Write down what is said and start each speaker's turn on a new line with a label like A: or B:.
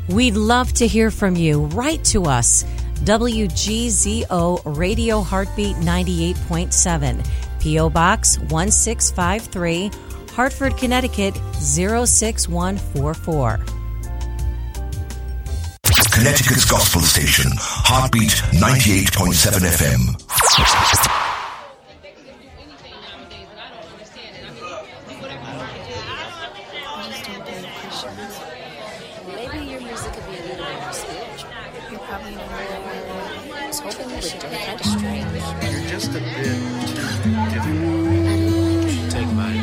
A: We'd love to hear from you. Write to us. WGZO Radio Heartbeat 98.7, P.O. Box 1653, Hartford, Connecticut 06144.
B: Connecticut's Gospel Station, Heartbeat 98.7 FM.
C: Maybe your music could be a little more spiritual. You're probably more hoping with kind of strange.
D: You're just a bit too different.
C: I didn't like it.
D: Take mine.